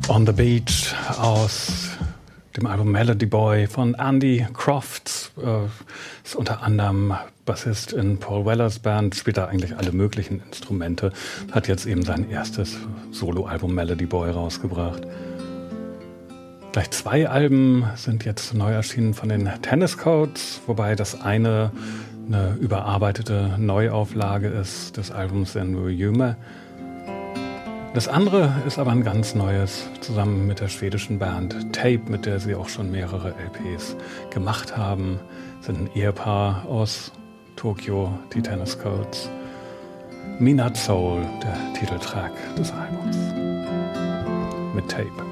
On the Beach aus dem Album Melody Boy von Andy Crofts. Ist unter anderem Bassist in Paul Wellers Band, spielt da eigentlich alle möglichen Instrumente. Hat jetzt eben sein erstes Soloalbum Melody Boy rausgebracht. Gleich 2 Alben sind jetzt neu erschienen von den Tennis Codes, wobei das eine überarbeitete Neuauflage ist des Albums In Resume. Das andere ist aber ein ganz neues, zusammen mit der schwedischen Band Tape, mit der sie auch schon mehrere LPs gemacht haben. Sind ein Ehepaar aus Tokio, die Tennis Codes. Midnight Soul, der Titeltrack des Albums. Mit Tape.